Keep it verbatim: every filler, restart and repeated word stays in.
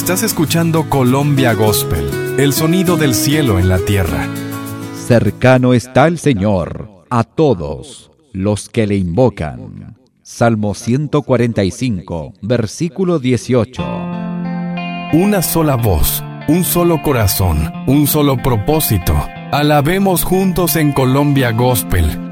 Estás escuchando Colombia Gospel, el sonido del cielo en la tierra. Cercano está el Señor a todos los que le invocan. Salmo ciento cuarenta y cinco, versículo dieciocho. Una sola voz, un solo corazón, un solo propósito. Alabemos juntos en Colombia Gospel.